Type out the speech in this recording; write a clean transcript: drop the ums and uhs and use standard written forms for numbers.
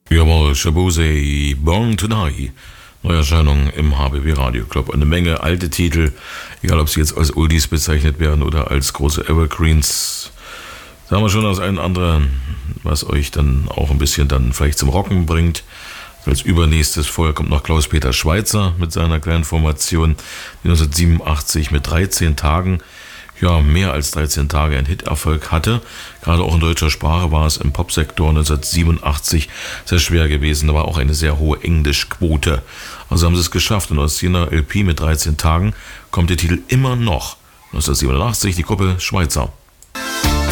Jawohl, Shaboozey, Born to Die. Neuerscheinung im HBB Radio Club. Eine Menge alte Titel, egal ob sie jetzt als Oldies bezeichnet werden oder als große Evergreens. Da haben wir schon das ein oder andere, was euch dann auch ein bisschen dann vielleicht zum Rocken bringt. Als übernächstes vorher kommt noch Klaus-Peter Schweitzer mit seiner kleinen Formation, die 1987 mit 13 Tagen, ja, mehr als 13 Tage einen Hiterfolg hatte. Gerade auch in deutscher Sprache war es im Popsektor 1987 sehr schwer gewesen. Da war auch eine sehr hohe Englischquote. Also haben sie es geschafft. Und aus jener LP mit 13 Tagen kommt der Titel immer noch. 1987 die Gruppe Schweitzer.